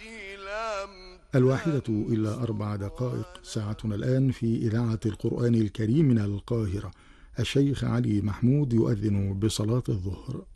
1:04 ساعتنا الآن في إذاعة القرآن الكريم من القاهرة. الشيخ علي محمود يؤذن بصلاة الظهر.